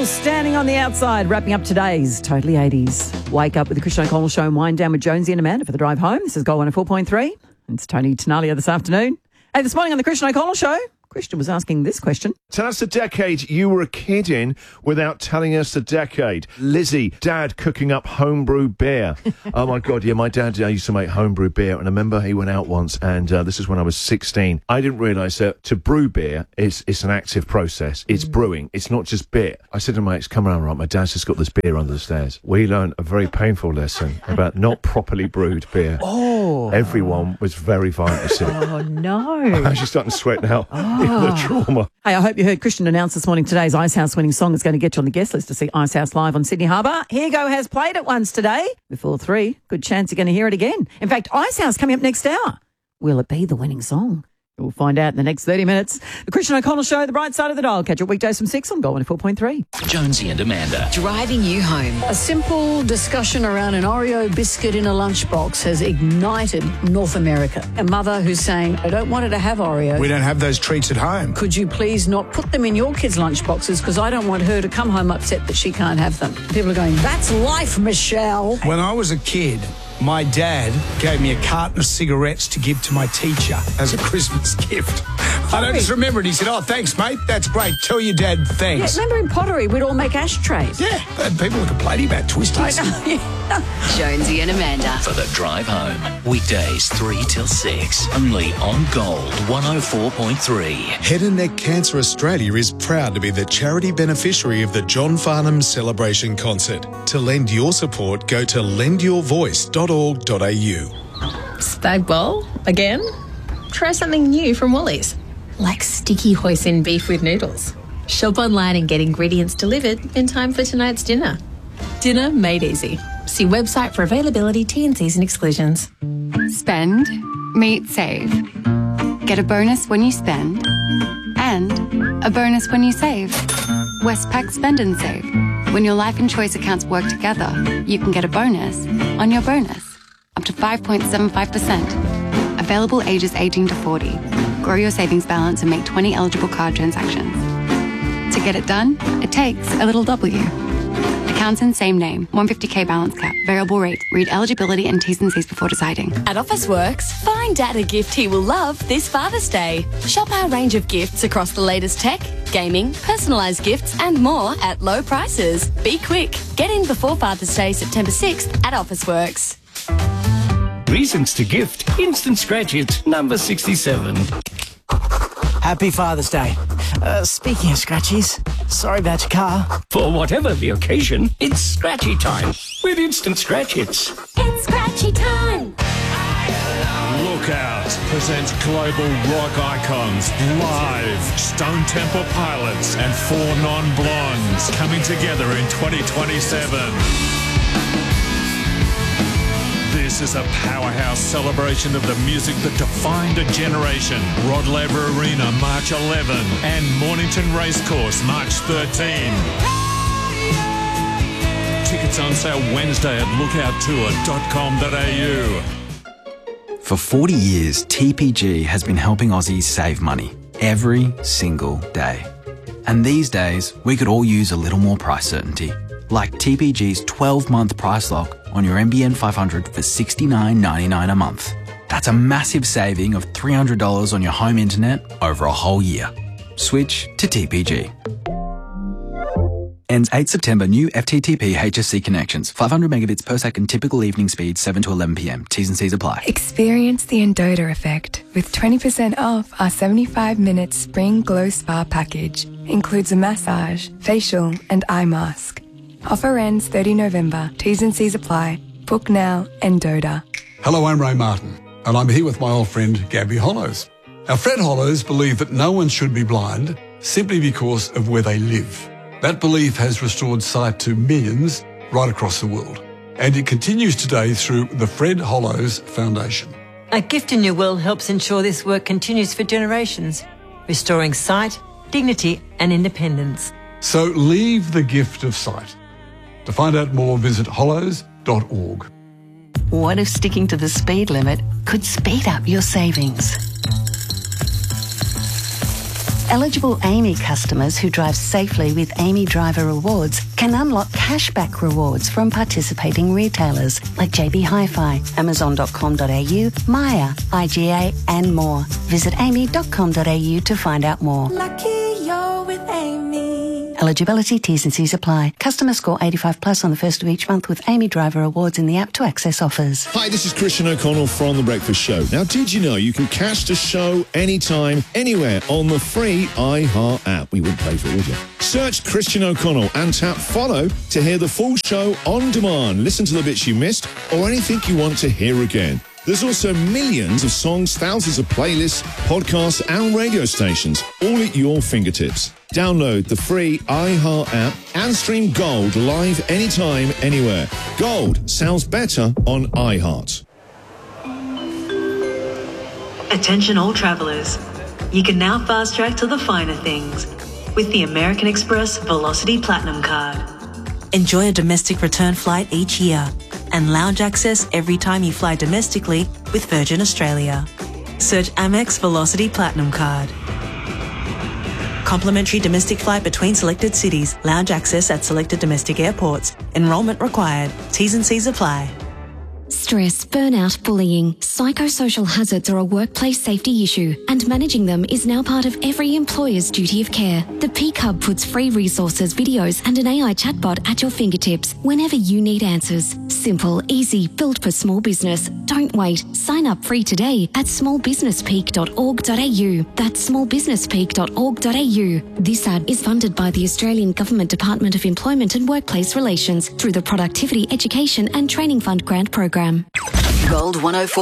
Standing on the Outside, wrapping up today's Totally 80s. Wake up with the Christian O'Connell Show and wind down with Jonesy and Amanda for the drive home. This is Gold 104.3. It's Tony Tenalia this afternoon. Hey, this morning on the Christian O'Connell Show, Christian was asking this question. Tell us the decade you were a kid in without telling us the decade. Lizzie, Dad cooking up homebrew beer. Oh, my God, yeah, my dad used to make homebrew beer, and I remember he went out once, and this is when I was 16. I didn't realise that to brew beer, it's an active process. It's brewing. It's not just beer. I said to my ex, come around, right, my dad's just got this beer under the stairs. We learned a very painful lesson about not properly brewed beer. Oh. Everyone was very violent to see. Oh, no. I'm actually starting to sweat now. The trauma. Hey, I hope you heard Christian announce this morning today's Icehouse winning song is going to get you on the guest list to see Icehouse live on Sydney Harbour. Here Go has played it once today. Before 3, good chance you're going to hear it again. In fact, Icehouse coming up next hour. Will it be the winning song? We'll find out in the next 30 minutes. The Christian O'Connell Show, the bright side of the dial. Catch it weekdays from 6 on Gold 104.3. Jonesy and Amanda. Driving you home. A simple discussion around an Oreo biscuit in a lunchbox has ignited North America. A mother who's saying, I don't want her to have Oreo. We don't have those treats at home. Could you please not put them in your kids' lunchboxes because I don't want her to come home upset that she can't have them. People are going, that's life, Michelle. When I was a kid, my dad gave me a carton of cigarettes to give to my teacher as a Christmas gift. I don't just remember it. He said, oh, thanks, mate. That's great. Tell your dad Yeah, thanks. remember in pottery, we'd all make ashtrays. Yeah, and people were complaining about twisties. Jonesy and Amanda. For the drive home. Weekdays 3 till 6. Only on Gold 104.3. Head and Neck Cancer Australia is proud to be the charity beneficiary of the John Farnham Celebration Concert. To lend your support, go to lendyourvoice.org.au. Spag bowl? Again? Try something new from Woolies, like sticky hoisin beef with noodles. Shop online and get ingredients delivered in time for tonight's dinner. Dinner made easy. See website for availability, T&Cs and exclusions. Spend, meet, save. Get a bonus when you spend and a bonus when you save. Westpac Spend and Save. When your life and choice accounts work together, you can get a bonus on your bonus, up to 5.75%. Available ages 18 to 40. Grow your savings balance and make 20 eligible card transactions. To get it done, it takes a little W. Accounts in same name, 150k balance cap, variable rate. Read eligibility and T's and C's before deciding. At Officeworks, find Dad a gift he will love this Father's Day. Shop our range of gifts across the latest tech, gaming, personalised gifts and more at low prices. Be quick. Get in before Father's Day, September 6th at Officeworks. Reasons to gift. Instant Scratch It, number 67. Happy Father's Day. Speaking of scratchies, sorry about your car. For whatever the occasion, it's Scratchy time with Instant Scratch Hits. It's Scratchy time. Look Out presents global rock icons live. Stone Temple Pilots and 4 Non-Blondes coming together in 2027. This is a powerhouse celebration of the music that defined a generation. Rod Laver Arena, March 11, and Mornington Racecourse, March 13. Tickets on sale Wednesday at lookouttour.com.au. For 40 years, TPG has been helping Aussies save money every single day. And these days, we could all use a little more price certainty. Like TPG's 12-month price lock on your NBN 500 for $69.99 a month. That's a massive saving of $300 on your home internet over a whole year. Switch to TPG. Ends 8 September. New FTTP HSC connections. 500 megabits per second. Typical evening speed 7 to 11 p.m. T's and C's apply. Experience the Endota effect with 20% off our 75-minute Spring Glow Spa package. Includes a massage, facial and eye mask. Offer ends 30 November. T's and C's apply. Book now, Endota. Hello, I'm Ray Martin, and I'm here with my old friend Gabby Hollows. Our Fred Hollows believe that no one should be blind simply because of where they live. That belief has restored sight to millions right across the world, and it continues today through the Fred Hollows Foundation. A Gift in Your Will helps ensure this work continues for generations, restoring sight, dignity and independence. So leave the gift of sight. To find out more, visit hollows.org. What if sticking to the speed limit could speed up your savings? Eligible Amy customers who drive safely with Amy Driver Rewards can unlock cashback rewards from participating retailers like JB Hi-Fi, Amazon.com.au, Maya, IGA and more. Visit amy.com.au to find out more. Lucky you're with Amy. Eligibility, T's and C's apply. Customer score 85 plus on the first of each month with Amy Driver Awards in the app to access offers. Hi, this is Christian O'Connell from The Breakfast Show. Now, did you know you can catch the show anytime, anywhere on the free iHeart app? We wouldn't pay for it, would you? Search Christian O'Connell and tap follow to hear the full show on demand. Listen to the bits you missed or anything you want to hear again. There's also millions of songs, thousands of playlists, podcasts and radio stations, all at your fingertips. Download the free iHeart app and stream Gold live anytime, anywhere. Gold sounds better on iHeart. Attention all travellers. You can now fast track to the finer things with the American Express Velocity Platinum Card. Enjoy a domestic return flight each year and lounge access every time you fly domestically with Virgin Australia. Search Amex Velocity Platinum Card. Complimentary domestic flight between selected cities. Lounge access at selected domestic airports. Enrolment required. T's and C's apply. Stress, burnout, bullying, psychosocial hazards are a workplace safety issue, and managing them is now part of every employer's duty of care. The Peak Hub puts free resources, videos, and an AI chatbot at your fingertips whenever you need answers. Simple, easy, built for small business. Don't wait. Sign up free today at smallbusinesspeak.org.au. That's smallbusinesspeak.org.au. This ad is funded by the Australian Government Department of Employment and Workplace Relations through the Productivity, Education and Training Fund grant program. Gold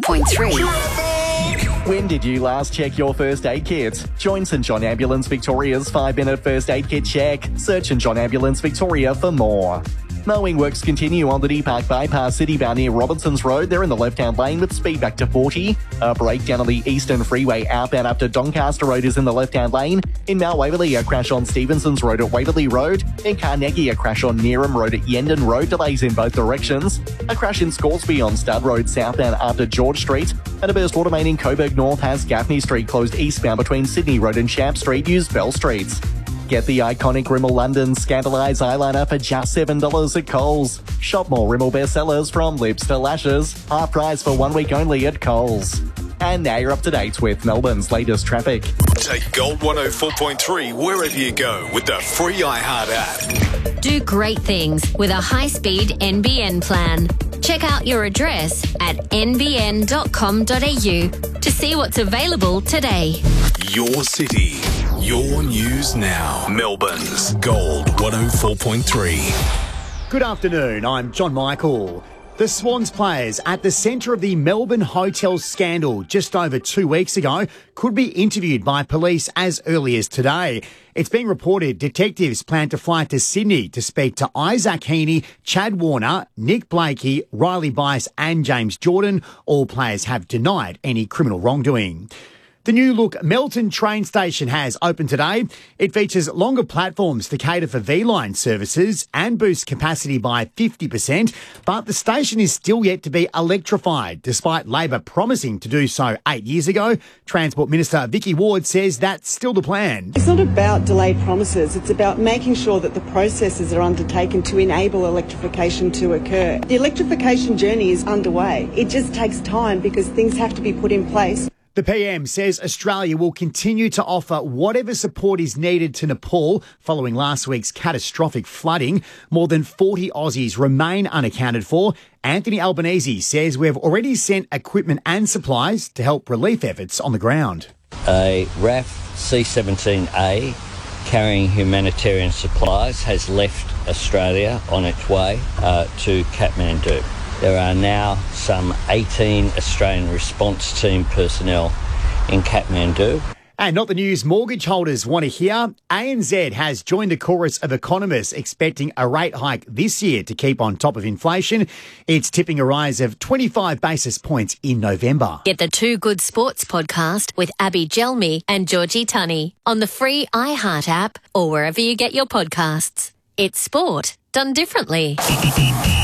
104.3. When did you last check your first aid kit? Join St John Ambulance Victoria's 5-minute first aid kit check. Search St John Ambulance Victoria for more. Mowing works continue on the D-Park Bypass Citybound near Robinsons Road. They're in the left-hand lane with speed back to 40. A breakdown on the Eastern Freeway outbound after Doncaster Road is in the left-hand lane. In Mount Waverley, a crash on Stevenson's Road at Waverley Road. In Carnegie, a crash on Neeram Road at Yendon Road. Delays in both directions. A crash in Scoresby on Stud Road southbound after George Street. And a burst water main in Coburg North has Gaffney Street closed eastbound between Sydney Road and Champ Street. Use Bell Streets. Get the iconic Rimmel London Scandalise eyeliner for just $7 at Coles. Shop more Rimmel bestsellers from lips to lashes. Half price for 1 week only at Coles. And now you're up to date with Melbourne's latest traffic. Take Gold 104.3 wherever you go with the free iHeart app. Do great things with a high-speed NBN plan. Check out your address at nbn.com.au to see what's available today. Your city, your news now. Melbourne's Gold 104.3. Good afternoon, I'm John Michael. The Swans players at the centre of the Melbourne hotel scandal just over 2 weeks ago could be interviewed by police as early as today. It's being reported detectives plan to fly to Sydney to speak to Isaac Heaney, Chad Warner, Nick Blakey, Riley Bice and James Jordan. All players have denied any criminal wrongdoing. The new look Melton train station has opened today. It features longer platforms to cater for V-Line services and boosts capacity by 50%, but the station is still yet to be electrified, despite Labor promising to do so 8 years ago. Transport Minister Vicky Ward says that's still the plan. It's not about delayed promises, it's about making sure that the processes are undertaken to enable electrification to occur. The electrification journey is underway. It just takes time because things have to be put in place. The PM says Australia will continue to offer whatever support is needed to Nepal following last week's catastrophic flooding. More than 40 Aussies remain unaccounted for. Anthony Albanese says we have already sent equipment and supplies to help relief efforts on the ground. A RAF C-17A carrying humanitarian supplies has left Australia on its way to Kathmandu. There are now some 18 Australian response team personnel in Kathmandu. And not the news mortgage holders want to hear. ANZ has joined the chorus of economists expecting a rate hike this year to keep on top of inflation. It's tipping a rise of 25 basis points in November. Get the Two Good Sports podcast with Abby Gelmi and Georgie Tunney on the free iHeart app or wherever you get your podcasts. It's sport done differently.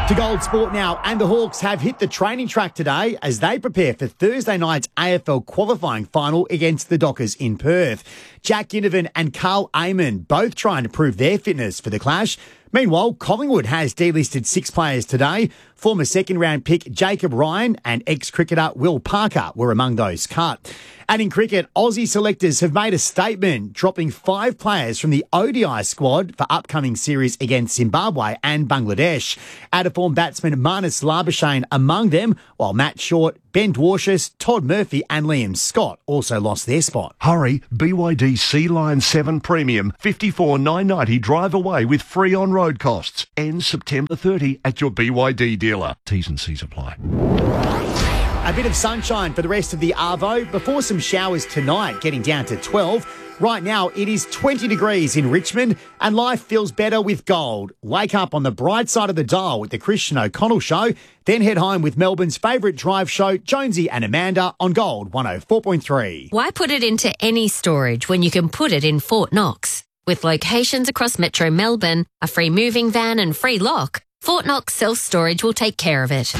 To Gold Sport now, and the Hawks have hit the training track today as they prepare for Thursday night's AFL qualifying final against the Dockers in Perth. Jack Ginnivan and Carl Amon both trying to prove their fitness for the clash. Meanwhile, Collingwood has delisted 6 players today. Former second-round pick Jacob Ryan and ex-cricketer Will Parker were among those cut. And in cricket, Aussie selectors have made a statement, dropping 5 players from the ODI squad for upcoming series against Zimbabwe and Bangladesh. Out-of-form batsman Marnus Labuschagne among them, while Matt Short, Ben Dwarshuis, Todd Murphy and Liam Scott also lost their spot. Hurry, BYD Sea Line 7 Premium, $54,990 drive away with free on-road costs. Ends September 30 at your BYD dealer. T's and C's apply. A bit of sunshine for the rest of the Arvo before some showers tonight, getting down to 12. Right now, it is 20 degrees in Richmond and life feels better with Gold. Wake up on the bright side of the dial with the Christian O'Connell Show, then head home with Melbourne's favourite drive show, Jonesy and Amanda, on Gold 104.3. Why put it into any storage when you can put it in Fort Knox? With locations across Metro Melbourne, a free moving van and free lock, Fort Knox Self-Storage will take care of it.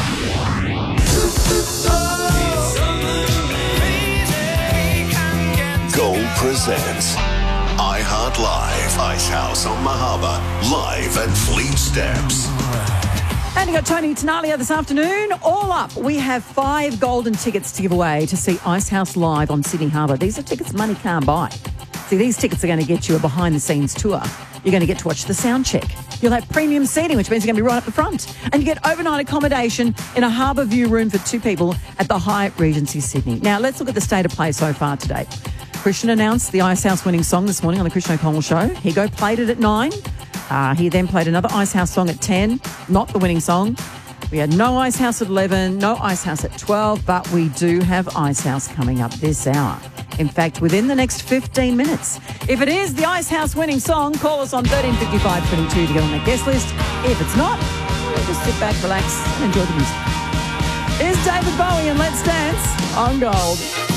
Gold presents iHeart Live, Icehouse on Mahaba, live at Fleet Steps. And you got Tony Tenalia this afternoon. All up, we have 5 golden tickets to give away to see Icehouse live on Sydney Harbour. These are tickets money can't buy. See, these tickets are going to get you a behind-the-scenes tour. You're going to get to watch the sound check. You'll have premium seating, which means you're going to be right up the front. And you get overnight accommodation in a harbour view room for 2 people at the Hyatt Regency Sydney. Now, let's look at the state of play so far today. Christian announced the Icehouse winning song this morning on the Christian O'Connell Show. Higo played it at 9. He then played another Icehouse song at 10, not the winning song. We had no Icehouse at 11, no Icehouse at 12, but we do have Icehouse coming up this hour. In fact, within the next 15 minutes. If it is the Icehouse winning song, call us on 1355 22 to get on that guest list. If it's not, we'll just sit back, relax, and enjoy the music. Here's David Bowie and Let's Dance on Gold.